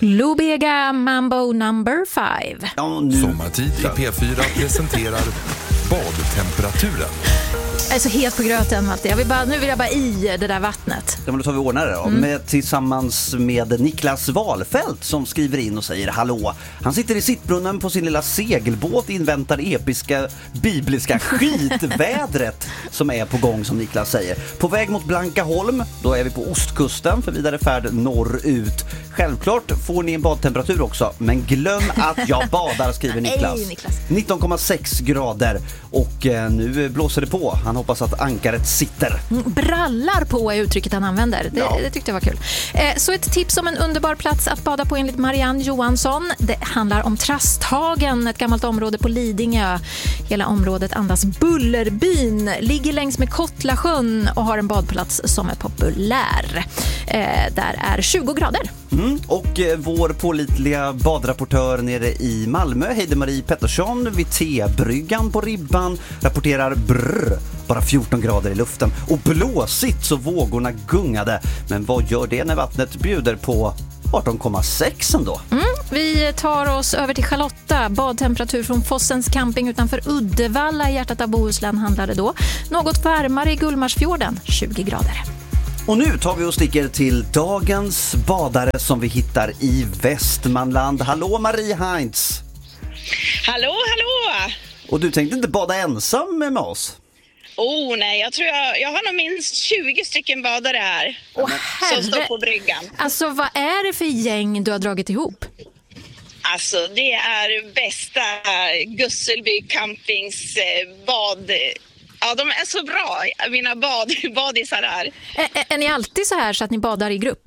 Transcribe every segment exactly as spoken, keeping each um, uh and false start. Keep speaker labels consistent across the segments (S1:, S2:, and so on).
S1: Lubega Mambo number five.
S2: Ja, nu...
S3: Sommartid i P fyra presenterar badtemperaturen.
S1: Jag är så het på gröten, Malte. Jag vill bara, nu vill jag bara i det där vattnet.
S2: Ja, men då tar vi ordnar det då. Mm. Med, tillsammans med Niklas Wahlfeldt som skriver in och säger hallå. Han sitter i sittbrunnen på sin lilla segelbåt, inväntar episka, bibliska skitvädret som är på gång, som Niklas säger. På väg mot Blankaholm, då är vi på ostkusten för vidare färd norrut. Självklart får ni en badtemperatur också, men glöm att jag badar, skriver Niklas.
S1: Nej, Niklas.
S2: nitton komma sex grader och eh, nu blåser det på. Han hoppas att ankaret sitter.
S1: Brallar på är uttrycket han använder. Det,
S2: ja.
S1: det tyckte jag var kul. Eh, så ett tips om en underbar plats att bada på enligt Marianne Johansson. Det handlar om Trasthagen, ett gammalt område på Lidingö. Hela området andas Bullerbyn. Ligger längs med Kottlasjön och har en badplats som är populär. Eh, där är tjugo grader.
S2: Mm. Och eh, vår pålitliga badrapportör nere i Malmö, Heide-Marie Pettersson, vid T-bryggan på Ribban, rapporterar brrr, bara fjorton grader i luften och blåsigt så vågorna gungade. Men vad gör det när vattnet bjuder på arton komma sex ändå?
S1: Mm. Vi tar oss över till Charlotta. Badtemperatur från Fossens camping utanför Uddevalla i hjärtat av Bohuslän handlade då. Något varmare i Gullmarsfjorden, tjugo grader.
S2: Och nu tar vi och sticker till dagens badare som vi hittar i Västmanland. Hallå Marie Heinz!
S4: Hallå, hallå!
S2: Och du tänkte inte bada ensam med oss?
S4: Oh nej, jag tror jag, jag har nog minst tjugo stycken badare här.
S1: Åh,
S4: som står på bryggan.
S1: Alltså vad är det för gäng du har dragit ihop?
S4: Alltså det är bästa Gusselby campings eh, bad... Ja, de är så bra, mina bad, badisar här.
S1: Är, är ni alltid så här så att ni badar i grupp?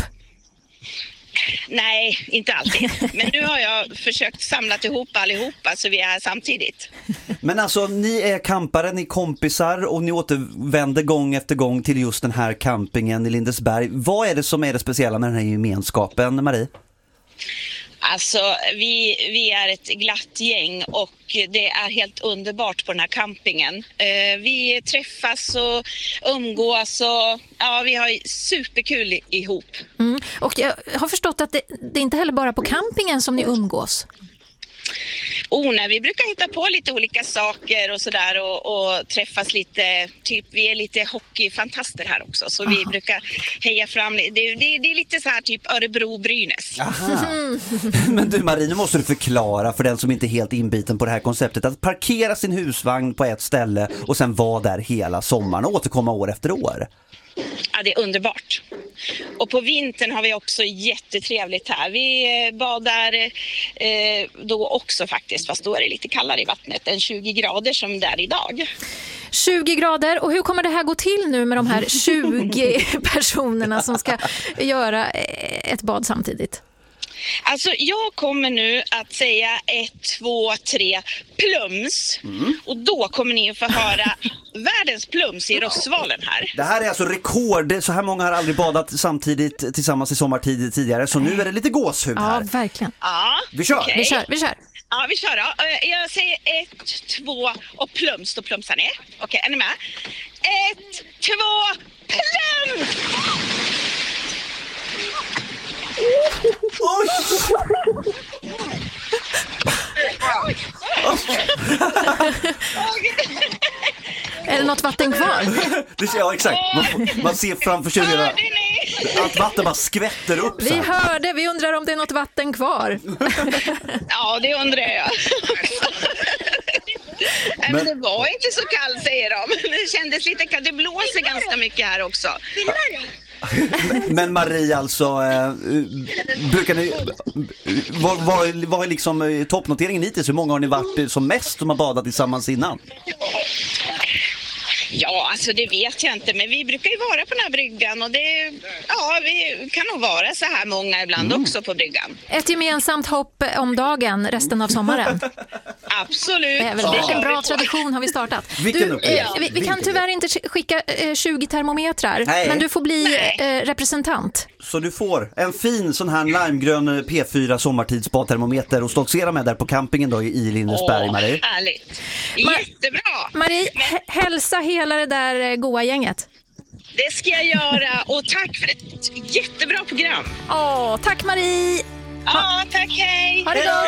S4: Nej, inte alltid. Men nu har jag försökt samla ihop allihopa så vi är här samtidigt.
S2: Men alltså, ni är campare, ni är kompisar och ni återvänder gång efter gång till just den här campingen i Lindesberg. Vad är det som är det speciella med den här gemenskapen, Marie?
S4: Alltså, vi, vi är ett glatt gäng och det är helt underbart på den här campingen. Eh, vi träffas och umgås och ja, vi har superkul ihop.
S1: Mm. Och jag har förstått att det, det är inte heller bara på campingen som ni umgås.
S4: Oh, nej, vi brukar hitta på lite olika saker och sådär och, och träffas lite, typ vi är lite hockeyfantaster här också så vi
S1: Aha.
S4: brukar heja fram, det, det, det är lite så här typ Örebro-Brynäs.
S2: Men du Marie, nu måste du förklara för den som inte är helt inbiten på det här konceptet att parkera sin husvagn på ett ställe och sen vara där hela sommaren och återkomma år efter år.
S4: Ja, det är underbart. Och på vintern har vi också jättetrevligt här. Vi badar eh, då också faktiskt, fast då är det lite kallare i vattnet än tjugo grader som det är idag.
S1: tjugo grader, och hur kommer det här gå till nu med de här tjugo personerna som ska göra ett bad samtidigt?
S4: Alltså jag kommer nu att säga ett, två, tre plums. Mm. Och då kommer ni att få höra världens plums i Rossvalen här.
S2: Det här är alltså rekord. Så här många har aldrig badat samtidigt tillsammans i sommartid tidigare. Så nu är det lite gåshud här.
S1: Ja, verkligen.
S4: Ja,
S2: vi kör.
S4: Okay.
S1: Vi kör, vi kör.
S4: Ja, vi kör då. Jag säger ett, två och plums. Då plumsar ni. Okej, okay, är ni med? Ett, två, plums!
S2: Oj!
S1: Är det något vatten kvar?
S2: Ja, exakt. Man, man ser framför sig att vatten bara skvätter upp.
S1: Vi hörde, vi undrar om det är något vatten kvar.
S4: Ja, det undrar jag. Nej, men det var inte så kallt, säger de. Det kändes lite kallt. Det blåser ganska mycket här också.
S2: Men Marie, alltså eh, brukar ni vad, vad, vad är liksom toppnoteringen hittills? Hur många har ni varit som mest som har badat tillsammans innan?
S4: Ja, alltså det vet jag inte, men vi brukar ju vara på den här bryggan och det, ja, vi kan nog vara så här många ibland mm. också på bryggan.
S1: Ett gemensamt hopp om dagen resten av sommaren.
S4: Absolut.
S1: Det är väl ja. En bra tradition har vi startat.
S2: Du,
S1: eh, vi, vi kan tyvärr inte skicka eh, tjugo termometrar, Nej. men du får bli eh, representant.
S2: Så du får en fin sån här limegrön P fyra sommartidsbadtermometer och stoltsera med där på campingen då i Lindesberg, Marie.
S4: Åh, härligt. Jättebra.
S1: Marie, h- hälsa hela det där goa gänget.
S4: Det ska jag göra och tack för ett jättebra program.
S1: Åh, tack Marie.
S4: Ja, Tack, hej!
S1: Ha det gott!